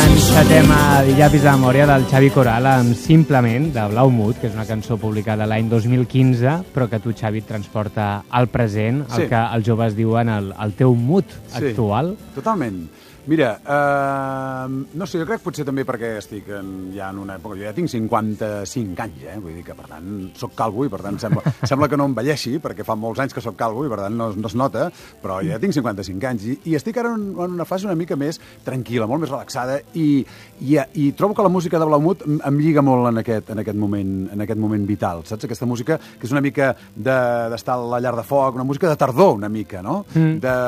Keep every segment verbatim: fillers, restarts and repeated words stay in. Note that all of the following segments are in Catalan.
Encetem a Llapis de Memòria del Xavi Coral amb Simplement, de Blau Mut, que és una cançó publicada l'any dos mil quinze, però que tu, Xavi, et transporta al present, el Sí. que els joves diuen el, el teu mood actual. Sí, totalment. Mira, uh, no sé, jo crec potser també perquè estic en, ja en una època... Jo ja tinc cinquanta-cinc anys, eh? Vull dir que, per tant, soc calvo i, per tant, sembla, sembla que no envelleixi, perquè fa molts anys que soc calvo i, per tant, no, no es nota, però jo ja tinc cinquanta-cinc anys i, i estic ara en, en una fase una mica més tranquil·la, molt més relaxada i, i, i trobo que la música de Blau Mut em, em lliga molt en aquest, en, aquest moment, en aquest moment vital, saps? Aquesta música que és una mica d'estar de, a la llar de foc, una música de tardor, una mica, no? Mm. De,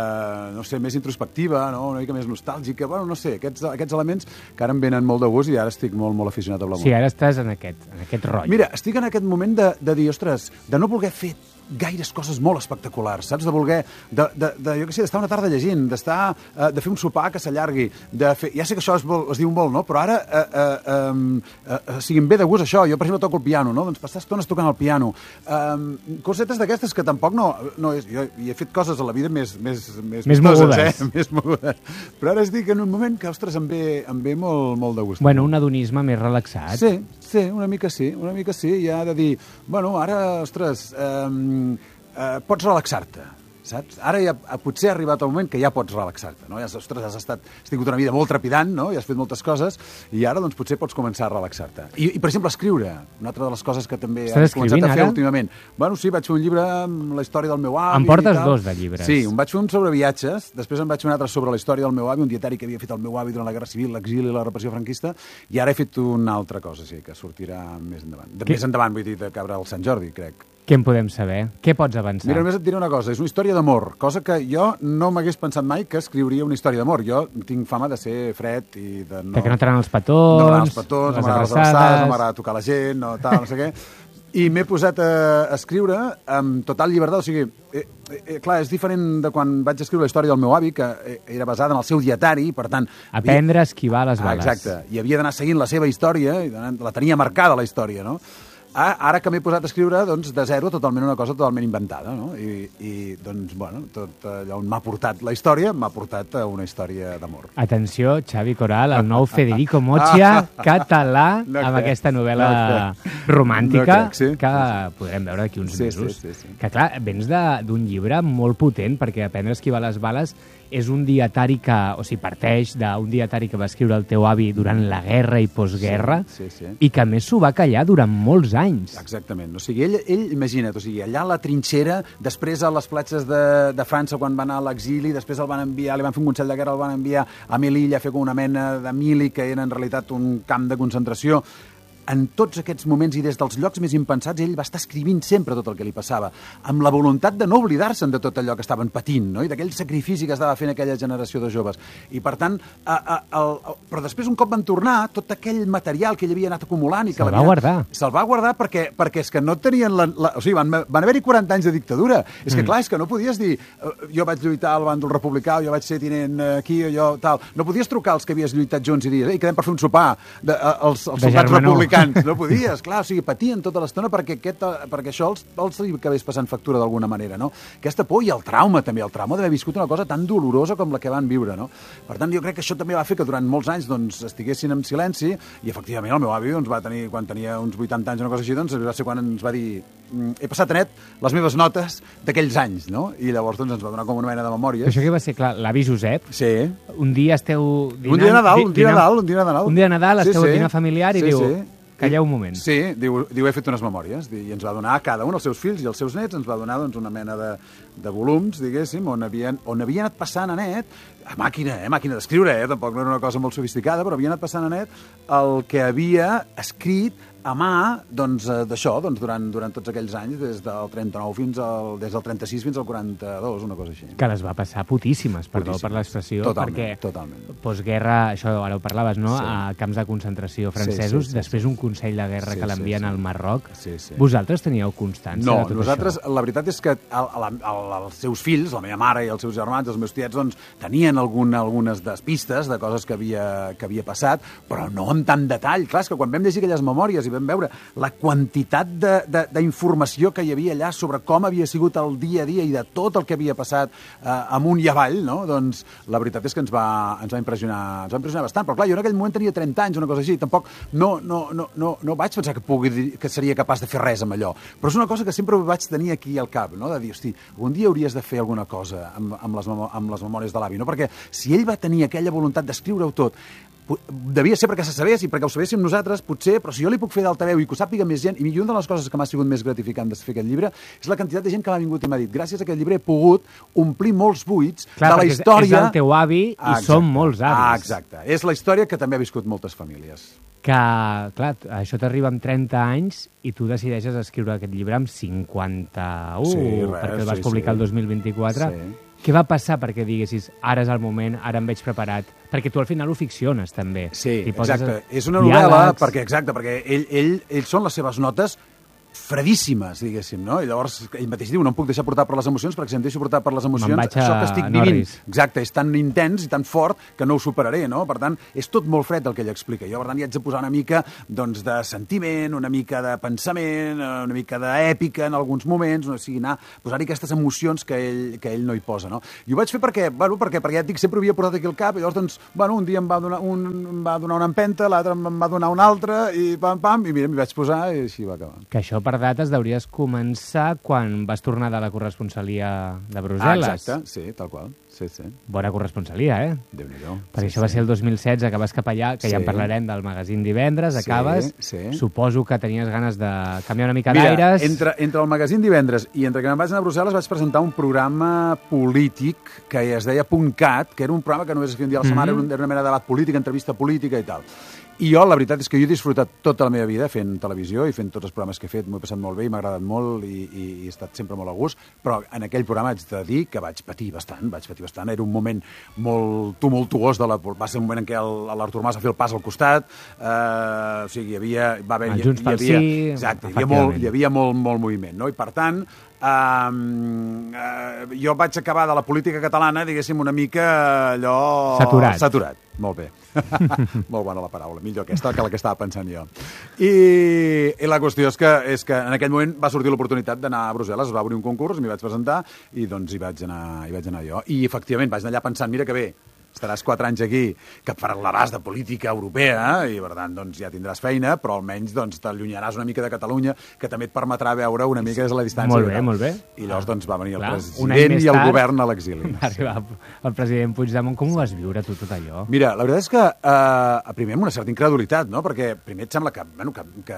no sé, més introspectiva, no? Una mica més nostàlgica, bueno, no sé, aquests, aquests elements que ara em venen molt de gust i ara estic molt, molt aficionat a Blau Mut. Sí, ara estàs en aquest, en aquest rotllo. Mira, estic en aquest moment de, de dir, ostres, de no voler fer gaires coses molt espectaculars, saps? De voler, de, de, de, jo què sé, d'estar una tarda llegint, d'estar, uh, de fer un sopar que s'allargui, de fer... Ja sé que això es, vol, es diu molt, no? Però ara, uh, uh, um, uh, uh, sigui, em ve de gust això. Jo, per exemple, toco el piano, no? Doncs passar estones tocant el piano. Um, cosetes d'aquestes que tampoc no... no és, jo hi he fet coses a la vida més... Més, més, més mogudes. Eh? Més mogudes. Però ara estic en un moment que, ostres, em ve, em ve molt, molt de gust. Bueno, un hedonisme més relaxat. Sí, sí, una mica sí, una mica sí. I ha de dir, bueno, ara, ostres... Um, Uh, pots relaxar-te, saps? Ara ja, potser ha arribat el moment que ja pots relaxar-te, no? Ja, ostres, has, estat, has tingut una vida molt trepidant, no? I has fet moltes coses, i ara, doncs, potser pots començar a relaxar-te. I, i per exemple, escriure, una altra de les coses que també he començat a fer ara? últimament. Bueno, sí, vaig fer un llibre amb la història del meu avi. Em portes dos de llibres. Sí, un vaig fer un sobre viatges, després en vaig fer un altre sobre la història del meu avi, un dietari que havia fet el meu avi durant la Guerra Civil, l'exili i la repressió franquista, i ara he fet una altra cosa, sí, que sortirà més endavant. De, més endavant, vull dir, de cabre al Sant Jordi, crec. Què en podem saber? Què pots avançar? Mira, només et diré una cosa, és una història d'amor, cosa que jo no m'hagués pensat mai que escriuria una història d'amor. Jo tinc fama de ser fred i de no... Que no t'agraden els petons, no m'agraden els petons, no m'agraden les abraçades, no m'agrada tocar la gent, no tal, no sé què. I m'he posat a escriure amb total llibertat, o sigui, eh, eh, clar, és diferent de quan vaig escriure la història del meu avi, que era basada en el seu dietari, per tant... Aprendre a esquivar les bales. Ah, exacte, i havia d'anar seguint la seva història, i la tenia marcada, la història, no? Ara que m'he posat a escriure, doncs, de zero, totalment una cosa totalment inventada, no? I, i doncs, bueno, tot allò on m'ha portat la història, m'ha portat a una història d'amor. Atenció, Xavi Coral, el nou Federico Mocha català, no amb crec, aquesta novel·la no romàntica, no crec, sí, que sí. podrem veure d'aquí uns sí, mesos. Sí, sí, sí. Que, clar, vens d'un llibre molt potent, perquè Aprendre a esquivar les bales és un dietari que, o sigui, parteix d'un dietari que va escriure el teu avi durant la guerra i postguerra, sí, sí, sí. i que a més s'ho va callar durant molts anys. Exactament. O sigui, ell, ell imagina't, o sigui, allà a la trinxera, després a les platges de, de França quan va anar a l'exili, després el van enviar, li van fer un consell de guerra, el van enviar a Melilla a fer com una mena de mili que era en realitat un camp de concentració. En tots aquests moments i des dels llocs més impensats, ell va estar escrivint sempre tot el que li passava, amb la voluntat de no oblidar-se'n de tot allò que estaven patint, no? I d'aquell sacrifici que estava fent aquella generació de joves. I, per tant, a, a, el, a, però després, un cop van tornar, tot aquell material que ell havia anat acumulant... Se'l va guardar. Se'l va guardar perquè, perquè és que no tenien... La, la, o sigui, van, van haver-hi quaranta anys de dictadura. És que, mm. clar, és que no podies dir jo vaig lluitar al bàndol republicà, jo vaig ser tinent aquí, o jo tal... No podies trucar als que havies lluitat junts i dir, ei, quedem per fer un sopar de, els, els soldats republicans. No podies, clar, o sigui, patien tota l'estona perquè, aquest, perquè això els, els acabés passant factura d'alguna manera, no? Aquesta por i el trauma, també, el trauma d'haver viscut una cosa tan dolorosa com la que van viure, no? Per tant, jo crec que això també va fer que durant molts anys, doncs, estiguessin en silenci i, efectivament, el meu avi, doncs, va tenir, quan tenia uns vuitanta anys o una cosa així, doncs, va ser quan ens va dir he passat a net les meves notes d'aquells anys, no? I llavors, doncs, ens va donar com una mena de memòries. Això que va ser, clar, l'avi Josep, sí. Un dia esteu dinant... Un dia de Nadal, un dia de Nadal, un dia de Nadal. Un dia de Nadal, esteu sí, a dinar familiar i sí, diu... Sí. Calleu un moment. Sí, diu, diu he fet unes memòries i ens va donar a cada un, els seus fills i els seus nets, ens va donar doncs, una mena de, de volums, diguéssim, on havien, on havia anat passant a net, a màquina, eh, màquina d'escriure, eh, tampoc no era una cosa molt sofisticada, però havia anat passant a net el que havia escrit a mà, doncs, d'això, doncs, durant, durant tots aquells anys, des del trenta-nou fins al, des del trenta-sis fins al quaranta-dos, una cosa així. Que les va passar putíssimes, perdó putíssimes. Per l'expressió, totalment, perquè totalment. Postguerra, això ara ho parlaves, no?, sí. A camps de concentració francesos, sí, sí, sí, després sí. un consell de guerra sí, que l'envien sí, sí. al Marroc. Sí, sí. Vosaltres teníeu constància no, de tot nosaltres, això? La veritat és que el, el, el, els seus fills, la meva mare i els seus germans, els meus tiets, doncs, tenien donant alguna, algunes despistes de coses que havia, que havia passat, però no amb tant detall. Clar, és que quan vam llegir aquelles memòries i vam veure la quantitat d'informació que hi havia allà sobre com havia sigut el dia a dia i de tot el que havia passat eh, amunt i avall, no? Doncs la veritat és que ens va, ens va impressionar, ens va impressionar bastant. Però clar, jo en aquell moment tenia trenta anys, una cosa així, tampoc no, no, no, no, no vaig pensar que, pugui dir, que seria capaç de fer res amb allò. Però és una cosa que sempre vaig tenir aquí al cap, no? De dir, hosti, un dia hauries de fer alguna cosa amb, amb, les, amb les memòries de l'avi, no? Perquè si ell va tenir aquella voluntat d'escriure-ho tot, devia ser perquè se sabés i perquè ho sabéssim nosaltres, potser, però si jo li puc fer d'alta veu i que ho sàpiga més gent, i una de les coses que m'ha sigut més gratificant de fer aquest llibre és la quantitat de gent que m'ha vingut i m'ha dit gràcies a aquest llibre he pogut omplir molts buits Clar, de la història... és el teu avi i ah, som molts avis. Ah, exacte. És la història que també ha viscut moltes famílies. Que, clar, això t'arriba amb trenta anys i tu decideixes escriure aquest llibre amb cinquanta-u, sí, res, perquè el vas sí, publicar sí. el dos mil vint-i-quatre. Sí. Què va passar perquè diguessis, ara és el moment, ara em veig preparat? Perquè tu al final ho ficciones, també. Sí, exacte. És una novel·la, perquè, exacte, perquè ell, ell, ells són les seves notes fredíssimes, diguéssim, no? I llavors ell mateix diu, no em puc deixar portar per les emocions, perquè si em deixo portar per les emocions, això que estic vivint, exacte, és tan intens i tan fort que no ho superaré, no? Per tant, és tot molt fred el que ell explica. Jo, per tant, hi haig de posar una mica, doncs, de sentiment, una mica de pensament, una mica d'èpica en alguns moments, o sigui, anar, posar-hi aquestes emocions que ell, que ell no hi posa, no? I ho vaig fer perquè, bueno, perquè, perquè ja et dic, sempre ho havia portat aquí al cap, i llavors, doncs, bueno, un dia em va donar, un, em va donar una empenta, l'altre em va donar una altra, i pam, pam, i mira, m'hi vaig posar, i així va acabar. Que això per dates deuries començar quan vas tornar de la corresponsalia de Brussel·les. Ah, exacte, sí, tal qual. Sí, sí. Bona corresponsalia, eh? Déu-n'hi-do. Perquè sí, això va sí. ser el dos mil setze, que vas cap allà, que sí. ja en parlarem del magazín Divendres, acabes. Sí, sí. Suposo que tenies ganes de canviar una mica d'aires. Mira, entre, entre el magazín Divendres i entre que me'n vaig anar a Brussel·les vaig presentar un programa polític que es deia .cat, que era un programa que només es feia un dia a la setmana, mm -hmm. era una mena de debat polític, entrevista política i tal. I jo, la veritat és que jo he disfrutat tota la meva vida fent televisió i fent tots els programes que he fet, m'ho he passat molt bé i m'ha agradat molt i, i, i he estat sempre molt a gust, però en aquell programa haig de dir que vaig patir bastant, vaig patir bastant, era un moment molt tumultuós, de la, va ser un moment en què l'Artur Mas va fer el pas al costat, eh, o sigui, hi havia... Va haver, el Junts pel Sí... Exacte, hi havia, molt, hi havia molt, molt moviment, no? I per tant, Um, uh, jo vaig acabar de la política catalana, diguéssim, una mica allò... Saturat. Saturat, molt bé. Molt bona la paraula, millor aquesta que la que estava pensant jo. I, i la qüestió és que, és que en aquell moment va sortir l'oportunitat d'anar a Brussel·les, es va obrir un concurs, m'hi vaig presentar i doncs hi vaig anar, hi vaig anar jo. I efectivament vaig anar allà pensant, mira que bé, estaràs quatre anys aquí, que parlaràs de política europea, eh? I per tant doncs, ja tindràs feina, però almenys doncs, t'allunyaràs una mica de Catalunya, que també et permetrà veure una mica des de la distància. Molt bé, molt bé. I llavors doncs, va venir el Clar, president i el tard, govern a l'exili. Va arribar el president Puigdemont. Com ho vas viure, tu, tot allò? Mira, la veritat és que eh, primer amb una certa incredulitat, no? Perquè primer et sembla que, bueno, que, que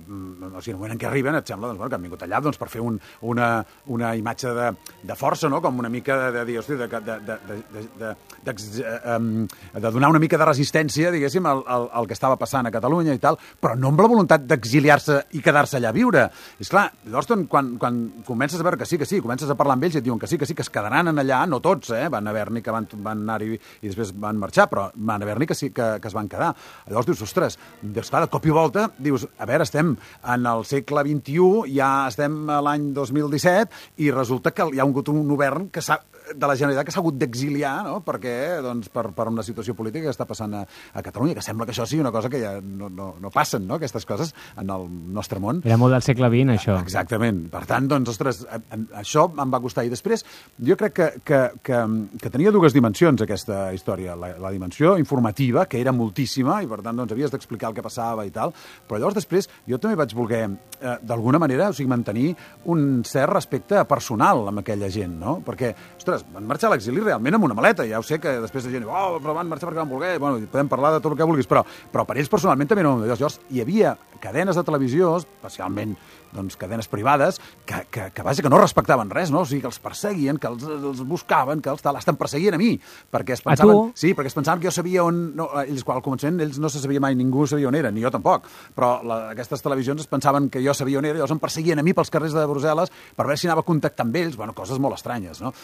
o sigui, en el moment en què arriben et sembla doncs, bueno, que han vingut allà doncs, per fer un, una, una imatge de, de força, no? Com una mica de, de dir, hosti, de, de, de, de, de, de, de Um, de donar una mica de resistència, diguéssim, al, al, al que estava passant a Catalunya i tal, però no amb la voluntat d'exiliar-se i quedar-se allà a viure. És clar, llavors, quan, quan comences a veure que sí, que sí, comences a parlar amb ells i et diuen que sí, que sí, que es quedaran en allà, no tots, eh? Van haver-n'hi que van, van anar-hi i després van marxar, però van haver-n'hi que sí, que, que es van quedar. Llavors dius, ostres, doncs, clar, de cop i volta, dius, a veure, estem en el segle vint-i-u, ja estem a l'any dos mil disset i resulta que hi ha hagut un govern que s'ha de la Generalitat que s'ha hagut d'exiliar, no? Perquè, doncs, per, per una situació política que està passant a, a Catalunya, que sembla que això sigui una cosa que ja no, no, no passen, no?, aquestes coses en el nostre món. Era molt del segle vint, això. Exactament. Per tant, doncs, ostres, això em va costar. I després, jo crec que, que, que, que tenia dues dimensions, aquesta història. La, la dimensió informativa, que era moltíssima, i per tant, doncs, havies d'explicar el que passava i tal, però llavors després jo també vaig voler, eh, d'alguna manera, o sigui, mantenir un cert respecte personal amb aquella gent, no? Perquè, ostres, van marxar a l'exili realment amb una maleta. Ja ho sé que després la gent diu, oh, però van marxar perquè van voler. Bueno, podem parlar de tot el que vulguis, però, però per ells personalment també no. Llavors, hi havia cadenes de televisió, especialment doncs, cadenes privades, que, que, que, vaja, que no respectaven res, no? O sigui, que els perseguien, que els, els buscaven, que els tal, estan perseguint a mi, perquè es pensaven, sí, perquè es pensaven que jo sabia on... No, ells, al començament, ells no se sabia mai, ningú sabia on era, ni jo tampoc, però la, aquestes televisions es pensaven que jo sabia on era, llavors em perseguien a mi pels carrers de Brussel·les per veure si anava a contactar amb ells, bueno, coses molt estranyes, no? Vull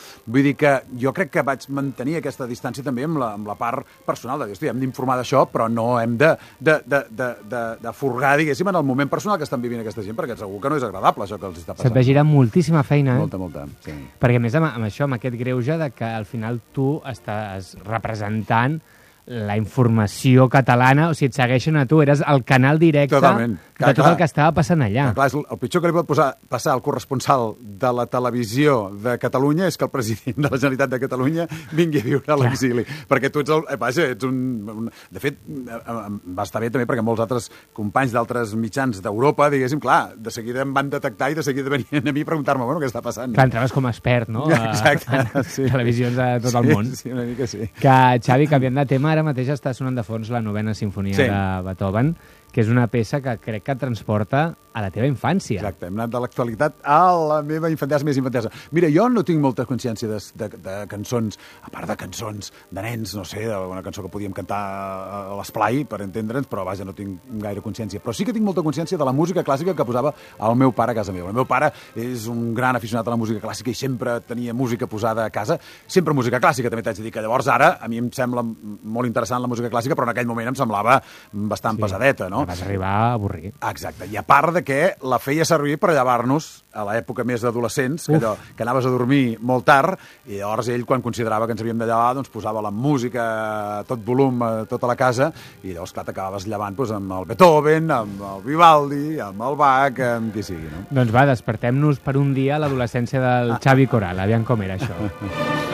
Vull dir que jo crec que vaig mantenir aquesta distància també amb la, amb la part personal, de dir, hosti, hem d'informar d'això, però no hem de, de, de, de, de, de furgar, diguéssim, en el moment personal que estan vivint aquesta gent, perquè segur que no és agradable això que els està passant. Se't va girar moltíssima feina, eh? Molta, molta, sí. Perquè, a més, amb, amb això, amb aquest greuge de que al final tu estàs representant la informació catalana, o sigui, et segueixen a tu, eres el canal directe Totalment. de tot clar, el que estava passant allà. Clar, és el pitjor que li pot posar, passar al corresponsal de la televisió de Catalunya és que el president de la Generalitat de Catalunya vingui a viure a l'exili, perquè tu ets el... Eh, vaja, ets un, un... De fet, va estar bé també perquè molts altres companys d'altres mitjans d'Europa, diguéssim, clar, de seguida em van detectar i de seguida venien a mi a preguntar-me, bueno, què està passant? Clar, entraves com a expert, no? Exacte. A, a sí. televisions de tot el món. Sí, sí, una mica sí. Que, Xavi, canviant de tema, ara mateix està sonant de fons la novena sinfonia sí. de Beethoven, que és una peça que crec que et transporta a la teva infància. Exacte, hem anat de l'actualitat a la meva infantesa més infantesa. Mira, jo no tinc molta consciència de, de, de cançons, a part de cançons de nens, no sé, d'una cançó que podíem cantar a l'esplai, per entendre'ns, però vaja, no tinc gaire consciència. Però sí que tinc molta consciència de la música clàssica que posava el meu pare a casa meva. El meu pare és un gran aficionat a la música clàssica i sempre tenia música posada a casa, sempre música clàssica, també t'haig de dir que llavors ara a mi em sembla molt interessant la música clàssica, però en aquell moment em semblava bastant sí, pesadeta, no? Vas arribar a avorrir. Exacte, i a part de que la feia servir per llevar-nos a l'època més d'adolescents, que, allò, que anaves a dormir molt tard, i llavors ell, quan considerava que ens havíem de llevar, doncs posava la música a tot volum a tota la casa, i llavors, clar, t'acabaves llevant doncs, amb el Beethoven, amb el Vivaldi, amb el Bach, amb qui sigui, no? Doncs va, despertem-nos per un dia a l'adolescència del Xavi Coral. Aviam com era això.